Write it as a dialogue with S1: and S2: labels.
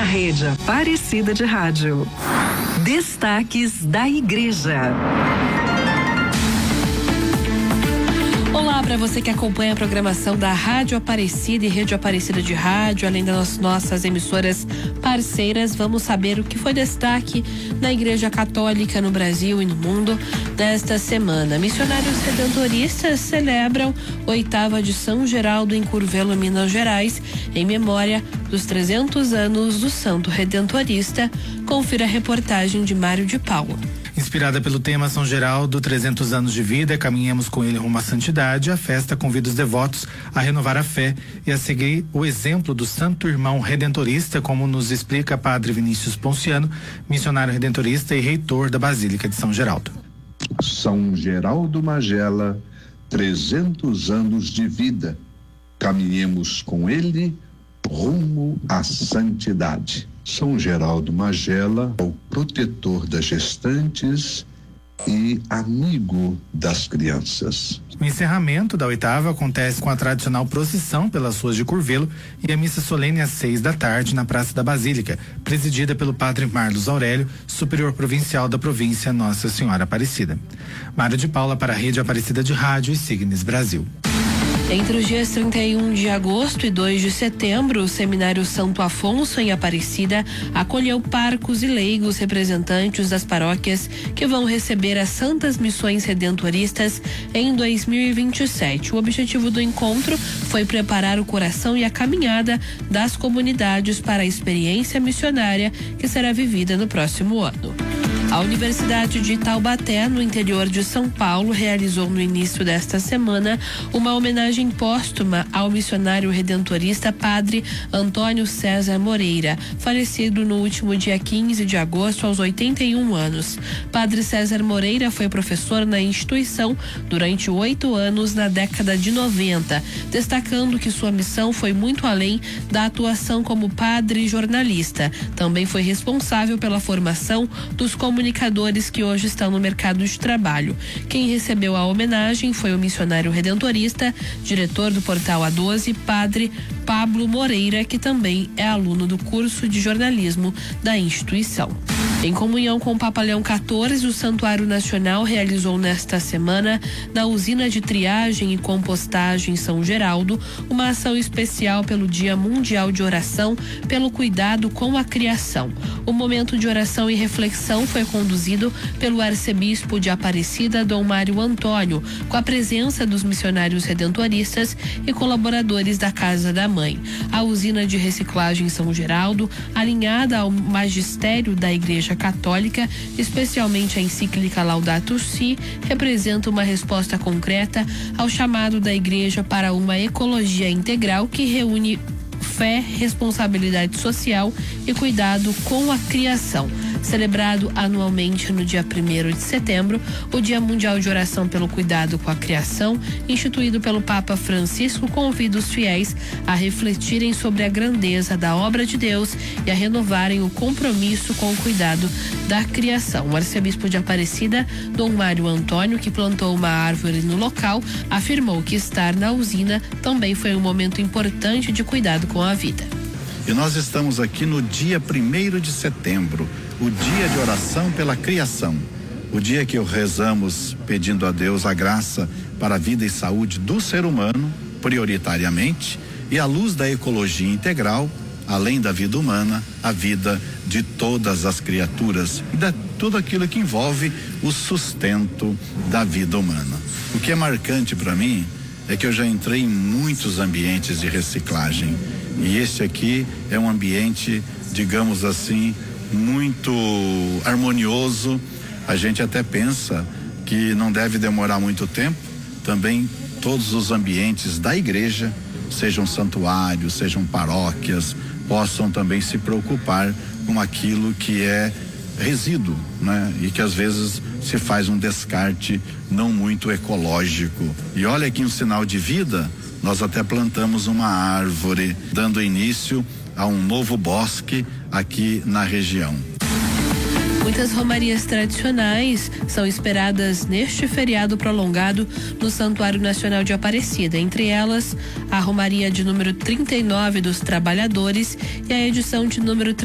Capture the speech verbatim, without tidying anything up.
S1: Rede Aparecida de Rádio. Destaques da Igreja.
S2: Olá para você que acompanha a programação da Rádio Aparecida e Rede Aparecida de Rádio, além das nossas emissoras parceiras. Vamos saber o que foi destaque na Igreja Católica no Brasil e no mundo nesta semana. Missionários redentoristas celebram oitava de São Geraldo em Curvelo, Minas Gerais, em memória dos trezentos anos do Santo Redentorista. Confira a reportagem de Mário de Paula.
S3: Inspirada pelo tema São Geraldo, trezentos anos de vida, caminhamos com ele rumo à santidade. A festa convida os devotos a renovar a fé e a seguir o exemplo do Santo Irmão Redentorista, como nos explica Padre Vinícius Ponciano, missionário redentorista e reitor da Basílica de São Geraldo.
S4: São Geraldo Magela, trezentos anos de vida, caminhemos com ele rumo à santidade. São Geraldo Magela, o protetor das gestantes e amigo das crianças.
S3: O encerramento da oitava acontece com a tradicional procissão pelas ruas de Curvelo e a missa solene às seis da tarde na Praça da Basílica, presidida pelo Padre Marlos Aurélio, superior provincial da província Nossa Senhora Aparecida. Mário de Paula para a Rede Aparecida de Rádio e Signes Brasil.
S2: Entre os dias trinta e um de agosto e dois de setembro, o Seminário Santo Afonso, em Aparecida, acolheu parcos e leigos representantes das paróquias que vão receber as Santas Missões Redentoristas em dois mil e vinte e sete. O objetivo do encontro foi preparar o coração e a caminhada das comunidades para a experiência missionária que será vivida no próximo ano. A Universidade de Taubaté, no interior de São Paulo, realizou no início desta semana uma homenagem póstuma ao missionário redentorista Padre Antônio César Moreira, falecido no último dia quinze de agosto aos oitenta e um anos. Padre César Moreira foi professor na instituição durante oito anos na década de noventa, destacando que sua missão foi muito além da atuação como padre e jornalista. Também foi responsável pela formação dos comunicadores comunicadores que hoje estão no mercado de trabalho. Quem recebeu a homenagem foi o missionário redentorista, diretor do portal A doze, Padre Pablo Moreira, que também é aluno do curso de jornalismo da instituição. Em comunhão com o Papa Leão quatorze, o Santuário Nacional realizou nesta semana, na usina de triagem e compostagem São Geraldo, uma ação especial pelo Dia Mundial de Oração pelo Cuidado com a Criação. O momento de oração e reflexão foi conduzido pelo arcebispo de Aparecida, Dom Mário Antônio, com a presença dos missionários redentoristas e colaboradores da Casa da Mãe. A usina de reciclagem São Geraldo, alinhada ao magistério da Igreja Católica, especialmente a encíclica Laudato Si, representa uma resposta concreta ao chamado da Igreja para uma ecologia integral que reúne fé, responsabilidade social e cuidado com a criação. Celebrado anualmente no dia primeiro de setembro, o Dia Mundial de Oração pelo Cuidado com a Criação, instituído pelo Papa Francisco, convida os fiéis a refletirem sobre a grandeza da obra de Deus e a renovarem o compromisso com o cuidado da criação. O arcebispo de Aparecida, Dom Mário Antônio, que plantou uma árvore no local, afirmou que estar na usina também foi um momento importante de cuidado com a vida.
S5: E nós estamos aqui no dia primeiro de setembro, o dia de oração pela criação, o dia que rezamos pedindo a Deus a graça para a vida e saúde do ser humano, prioritariamente, e à luz da ecologia integral, além da vida humana, a vida de todas as criaturas e de tudo aquilo que envolve o sustento da vida humana. O que é marcante para mim é que eu já entrei em muitos ambientes de reciclagem e esse aqui é um ambiente, digamos assim, muito harmonioso. A gente até pensa que não deve demorar muito tempo. Também todos os ambientes da igreja, sejam santuários, sejam paróquias, possam também se preocupar com aquilo que é resíduo, né? E que às vezes se faz um descarte não muito ecológico. E olha aqui um sinal de vida, nós até plantamos uma árvore, dando início a um novo bosque aqui na região.
S2: Muitas romarias tradicionais são esperadas neste feriado prolongado no Santuário Nacional de Aparecida. Entre elas, a romaria de número trinta e nove dos Trabalhadores e a edição de número